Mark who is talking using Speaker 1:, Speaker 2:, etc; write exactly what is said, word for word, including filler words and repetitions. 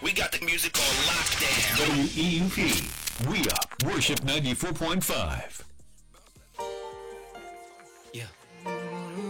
Speaker 1: We got the music on lockdown.
Speaker 2: W E U P, We Up, Worship ninety-four point five.
Speaker 1: Yeah.